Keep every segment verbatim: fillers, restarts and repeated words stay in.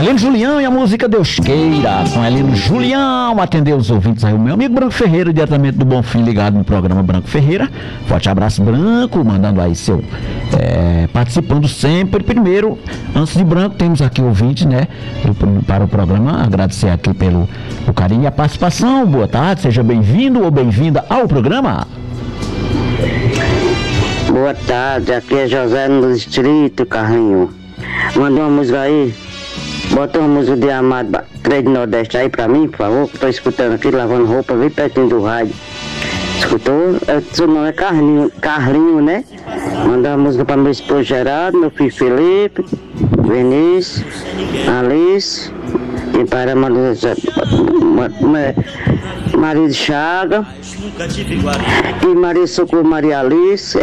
Elino Julião e a música Deus Queira. Com Elino Julião, atendeu os ouvintes aí. O meu amigo Branco Ferreira, diretamente do Bonfim, ligado no programa Branco Ferreira. Forte abraço, Branco, mandando aí seu... É, participando sempre. Primeiro, antes de Branco, temos aqui ouvintes, né? Do, para o programa. Agradecer aqui pelo o carinho e a participação. Boa tarde, seja bem-vindo ou bem-vinda ao programa. Boa tarde, aqui é José no Distrito, Carrinho. Manda uma música aí. Bota uma música de Amado três do Nordeste aí pra mim, por favor. Tô escutando aqui, lavando roupa, bem pertinho do rádio. Escutou? Seu nome é Carlinho, Carlinho, né? Manda uma música pra meu esposo Gerardo, meu filho Felipe, Vinícius, Alice, e para Maria, Maria de Chaga, e Maria Socorro, Maria Alice,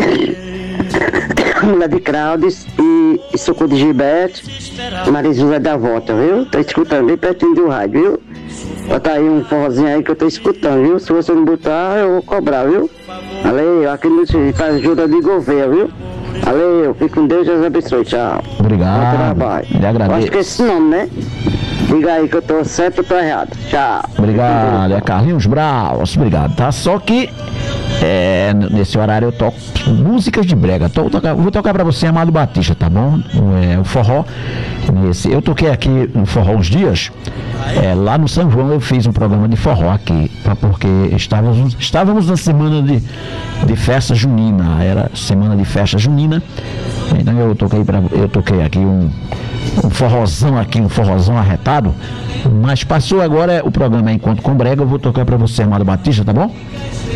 Mulher de Claudes e, e Socorro de Gilberto, Maria José da Volta, viu? Tô escutando bem pertinho do rádio, viu? Bota aí um forrozinho aí que eu tô escutando, viu? Se você não botar, eu vou cobrar, viu? Valeu, aqui no faz ajuda de Gouveia, viu? Valeu, fique com Deus, Deus abençoe, tchau. Obrigado. Lhe agradeço. Acho que é esse nome, né? Diga aí que eu tô certo ou tô errado. Tchau. Obrigado, é Carlinhos Braus, obrigado, tá? Só que é, nesse horário eu toco músicas de brega. Tô, tocar, vou tocar pra você, Amado Batista, tá bom? É, o forró. Nesse, eu toquei aqui no forró uns dias. É, lá no São João eu fiz um programa de forró aqui, pra, porque estávamos, estávamos na semana de, de festa junina. Era semana de festa junina. Então eu toquei, pra, eu toquei aqui um. um forrozão aqui, um forrozão arretado, mas passou agora o programa Encontro com Brega. Eu vou tocar pra você, Amado Batista, tá bom?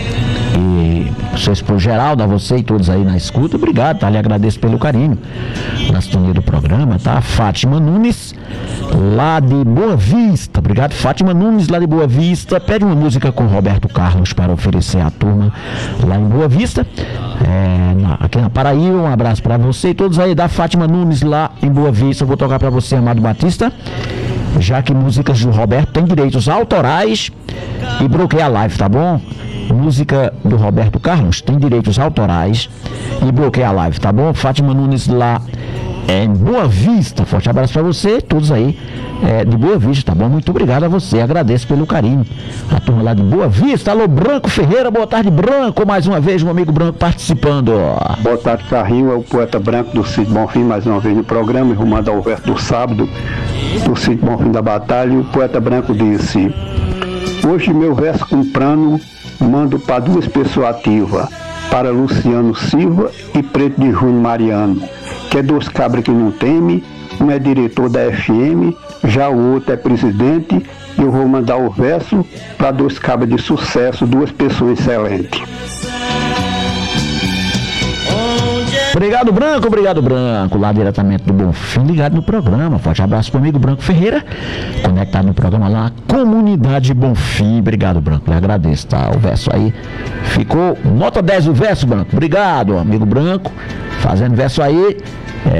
E vocês pro Geraldo, a você e todos aí na escuta, obrigado, tá? Lhe agradeço pelo carinho na sintonia do programa, tá? Fátima Nunes, lá de Boa Vista, obrigado, Fátima Nunes, lá de Boa Vista, pede uma música com Roberto Carlos para oferecer à turma lá em Boa Vista, é, na, aqui na Paraíba. Um abraço para você e todos aí da Fátima Nunes, lá em Boa Vista. Eu vou tocar para você, Amado Batista, já que músicas do Roberto têm direitos autorais e bloqueia a live, tá bom? Música do Roberto Carlos tem direitos autorais e bloqueia a live, tá bom? Fátima Nunes, lá em Boa Vista. Forte abraço pra você, todos aí é, de Boa Vista, tá bom? Muito obrigado a você, agradeço pelo carinho. A turma lá de Boa Vista. Alô, Branco Ferreira, boa tarde, Branco. Mais uma vez, meu amigo Branco participando. Boa tarde, Carrinho. É o poeta Branco do Sítio Bonfim, mais uma vez no programa. Eu vou mandar o verso do sábado do Sítio Bonfim da Batalha. E o poeta Branco disse: hoje meu verso comprando mando para duas pessoas ativas, para Luciano Silva e Preto de Junho Mariano, que é dois cabras que não teme. Um é diretor da F M, já o outro é presidente. E eu vou mandar o verso para dois cabras de sucesso, duas pessoas excelentes. Obrigado, Branco, obrigado, Branco, lá diretamente do Bonfim, ligado no programa. Forte abraço pro amigo Branco Ferreira, conectado no programa lá, Comunidade Bonfim. Obrigado, Branco, lhe agradeço, tá? O verso aí ficou nota dez o verso, Branco. Obrigado, amigo Branco, fazendo verso aí.